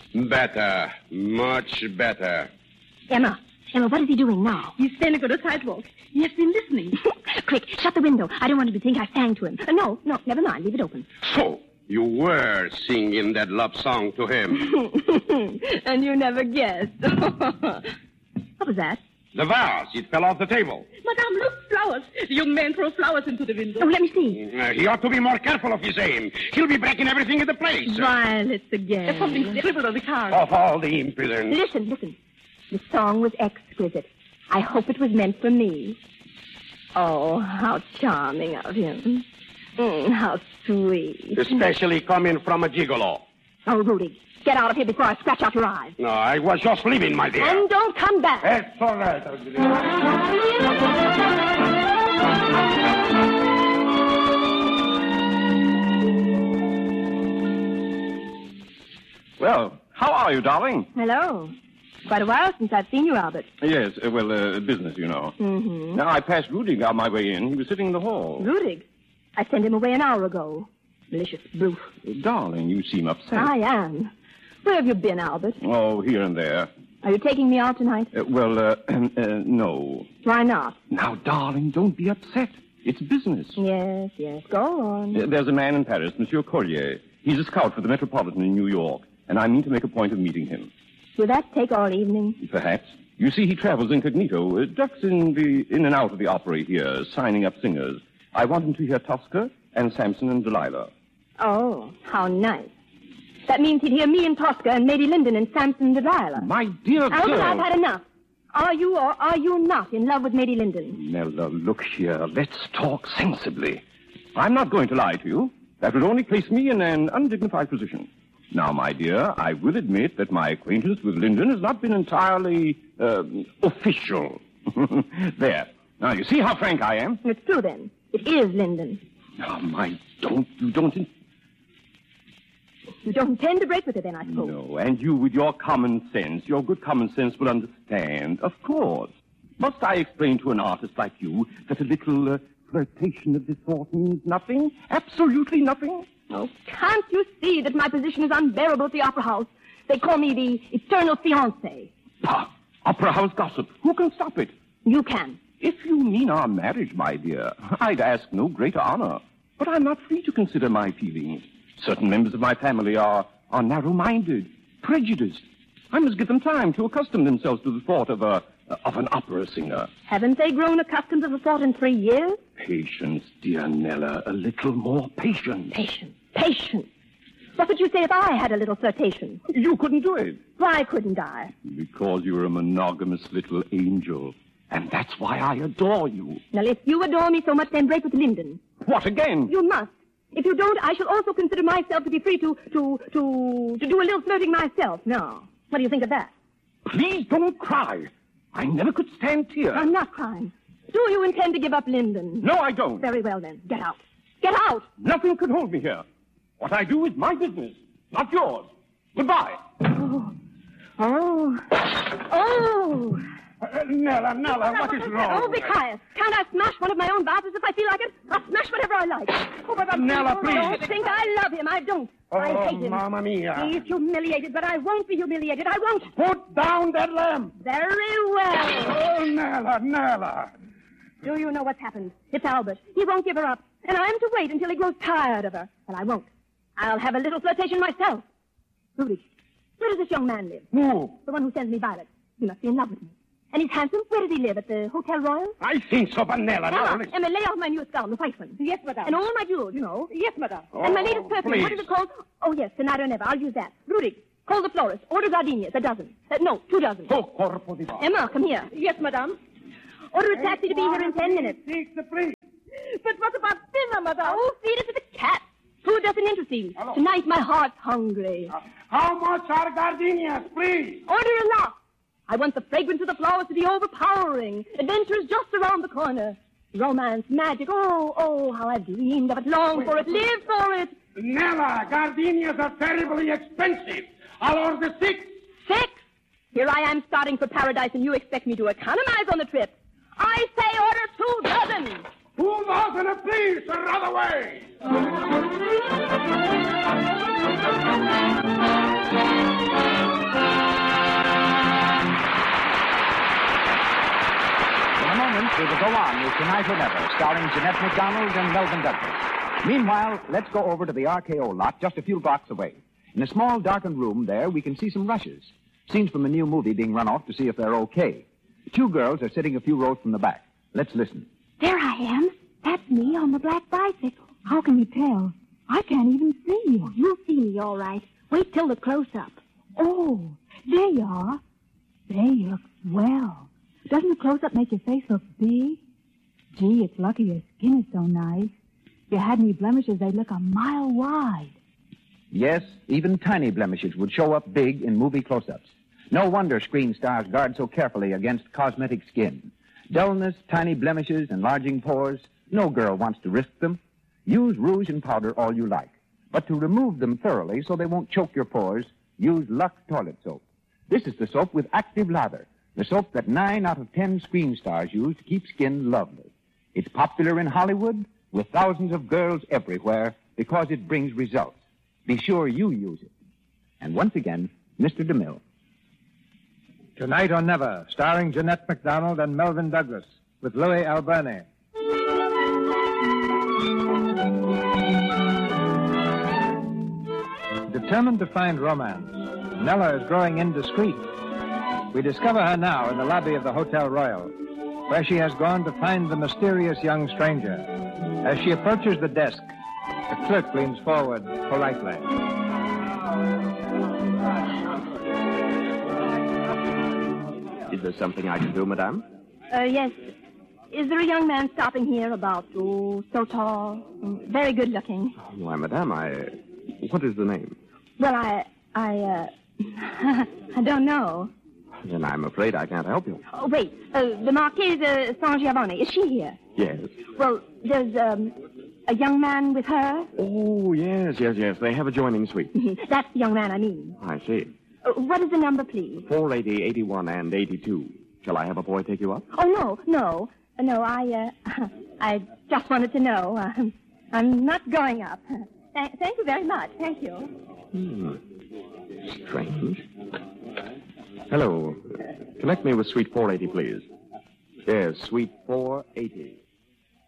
Better. Much better. Emma, what is he doing now? He's standing on the sidewalk. He has been listening. Quick, shut the window. I don't want him to think I sang to him. No, never mind. Leave it open. So, you were singing that love song to him. And you never guessed. What was that? The vase. It fell off the table. Madame, look, flowers. The young man throws flowers into the window. Oh, let me see. He ought to be more careful of his aim. He'll be breaking everything in the place. Violets again. There's something scribbled on the card. Of all the impudence. Listen. The song was exquisite. I hope it was meant for me. Oh, how charming of him. How sweet. Especially coming from a gigolo. Oh, Rudy, get out of here before I scratch out your eyes. No, I was just leaving, my dear. And don't come back. It's all right. Well, how are you, darling? Hello. Quite a while since I've seen you, Albert. Yes, business, you know. Mm-hmm. Now, I passed Rudig on my way in. He was sitting in the hall. Rudig? I sent him away an hour ago. Malicious brute. Darling, you seem upset. I am. Where have you been, Albert? Oh, here and there. Are you taking me out tonight? No. Why not? Now, darling, don't be upset. It's business. Yes. Go on. There's a man in Paris, Monsieur Collier. He's a scout for the Metropolitan in New York, and I mean to make a point of meeting him. Will that take all evening? Perhaps. You see, he travels incognito, ducks in and out of the opera here, signing up singers. I want him to hear Tosca and Samson and Delilah. Oh, how nice. That means he'd hear me and Tosca and Lady Linden and Samson and Delilah. My dear girl. Albert, I've had enough. Are you or are you not in love with Lady Linden? Nella, look here. Let's talk sensibly. I'm not going to lie to you. That would only place me in an undignified position. Now, my dear, I will admit that my acquaintance with Linden has not been entirely, official. There. Now, you see how frank I am? It's true, then. It is Linden. Now, you don't... You don't intend to break with her, then, I suppose. No, and you, with your common sense, your good common sense, will understand. Of course. Must I explain to an artist like you that a little flirtation of this sort means nothing? Absolutely nothing? Oh, can't you see that my position is unbearable at the Opera House? They call me the eternal fiancé. Pah! Opera House gossip. Who can stop it? You can. If you mean our marriage, my dear, I'd ask no greater honor. But I'm not free to consider my feelings. Certain members of my family are narrow-minded, prejudiced. I must give them time to accustom themselves to the thought of an opera singer. Haven't they grown accustomed to the thought in 3 years? Patience, dear Nella. A little more patience. Patience. What would you say if I had a little flirtation? You couldn't do it. Why couldn't I? Because you're a monogamous little angel. And that's why I adore you. Now, if you adore me so much, then break with Linden. What again? You must. If you don't, I shall also consider myself to be free to do a little flirting myself. Now, what do you think of that? Please don't cry. I never could stand tears. I'm not crying. Do you intend to give up Linden? No, I don't. Very well, then. Get out. Get out! Nothing could hold me here. What I do is my business, not yours. Goodbye. Oh. Nella, what is wrong? Oh, be quiet. Can't I smash one of my own vases if I feel like it? I'll smash whatever I like. Oh, but Nella, please. Don't think I love him. I don't. I hate him. Mamma mia. He's humiliated, but I won't be humiliated. I won't. Put down that lamp. Very well. Oh, Nella. Do you know what's happened? It's Albert. He won't give her up. And I'm to wait until he grows tired of her. But I won't. I'll have a little flirtation myself. Rudy, where does this young man live? Who? The one who sends me violets. He must be in love with me. And he's handsome. Where does he live? At the Hotel Royal? I think so, but Nella. Emma, lay off my newest gown, the white one. Yes, madame. And all my jewels, you know. Yes, madame. And my latest perfume. Please. What is it called? Oh, yes, Tonight or Never. I'll use that. Rudy, call the florist. Order gardenias, a dozen. No, 2 dozen. Oh, corpo di bar. Emma, come here. Yes, madame. Order a taxi to be here in 10 minutes. Seek the police. But what about dinner, madame? Oh, feed it to the cat. Food doesn't interest you. Hello. Tonight my heart's hungry. How much are gardenias, please? Order a lot. I want the fragrance of the flowers to be overpowering. Adventure's just around the corner. Romance, magic. Oh, how I've dreamed of it, longed for it, lived for it. Nella, gardenias are terribly expensive. I'll order 6. 6? Here I am starting for paradise, and you expect me to economize on the trip. I say order 2 dozen. 2 dozen, please, the other way. mystery will go on with Tonight or Never, starring Jeanette MacDonald and Melvin Douglas. Meanwhile, let's go over to the RKO lot just a few blocks away. In a small, darkened room there, we can see some rushes. Scenes from a new movie being run off to see if they're okay. Two girls are sitting a few rows from the back. Let's listen. There I am. That's me on the black bicycle. How can you tell? I can't even see you. You'll see me all right. Wait till the close-up. Oh, there you are. Say, you look swell. Doesn't the close-up make your face look big? Gee, it's lucky your skin is so nice. If you had any blemishes, they'd look a mile wide. Yes, even tiny blemishes would show up big in movie close-ups. No wonder screen stars guard so carefully against cosmetic skin. Dullness, tiny blemishes, enlarging pores, no girl wants to risk them. Use rouge and powder all you like. But to remove them thoroughly so they won't choke your pores, use Lux toilet soap. This is the soap with active lather, the soap that 9 out of 10 screen stars use to keep skin lovely. It's popular in Hollywood with thousands of girls everywhere because it brings results. Be sure you use it. And once again, Mr. DeMille. Tonight or Never, starring Jeanette MacDonald and Melvin Douglas, with Louis Alberne. Determined to find romance, Nella is growing indiscreet. We discover her now in the lobby of the Hotel Royal, where she has gone to find the mysterious young stranger. As she approaches the desk, the clerk leans forward politely. Is there something I can do, madame? Yes. Is there a young man stopping here about, so tall, very good looking? Why, madame, what is the name? Well, I don't know. Then I'm afraid I can't help you. Oh, wait. The Marquise Sangiovanni, is she here? Yes. Well, there's, a young man with her? Oh, yes. They have adjoining suite. That's the young man I mean. I see. What is the number, please? 480, 81, and 82. Shall I have a boy take you up? Oh, no, I just wanted to know. I'm not going up. Thank you very much. Thank you. Strange. Hello. Connect me with suite 480, please. Yes, suite 480.